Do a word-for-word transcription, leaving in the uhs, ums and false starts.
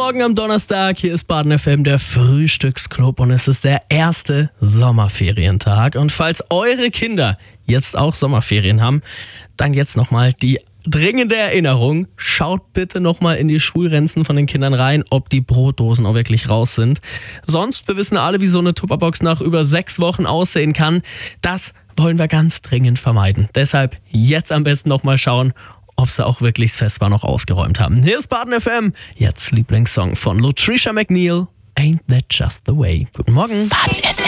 Morgen am Donnerstag. Hier ist Baden F M, der Frühstücksclub, und es ist der erste Sommerferientag. Und falls eure Kinder jetzt auch Sommerferien haben, dann jetzt nochmal die dringende Erinnerung. Schaut bitte nochmal in die Schulranzen von den Kindern rein, ob die Brotdosen auch wirklich raus sind. Sonst, wir wissen alle, wie so eine Tupperbox nach über sechs Wochen aussehen kann. Das wollen wir ganz dringend vermeiden. Deshalb jetzt am besten nochmal schauen, ob sie auch wirklich das Festbar noch ausgeräumt haben. Hier ist Baden F M, jetzt Lieblingssong von Latricia McNeil, Ain't That Just The Way. Guten Morgen. Baden F M.